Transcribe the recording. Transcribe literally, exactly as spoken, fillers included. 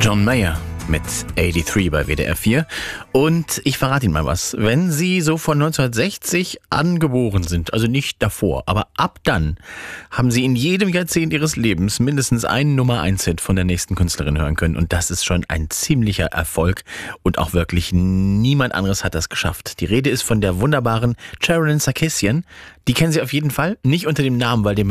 John Mayer mit dreiundachtzig bei W D R vier. Und ich verrate Ihnen mal was. Wenn Sie so von neunzehnhundertsechzig an geboren sind, also nicht davor, aber ab dann, haben Sie in jedem Jahrzehnt Ihres Lebens mindestens einen Nummer eins Hit von der nächsten Künstlerin hören können. Und das ist schon ein ziemlicher Erfolg. Und auch wirklich niemand anderes hat das geschafft. Die Rede ist von der wunderbaren Sharon Sarkisian. Die kennen Sie auf jeden Fall. Nicht unter dem Namen, weil dem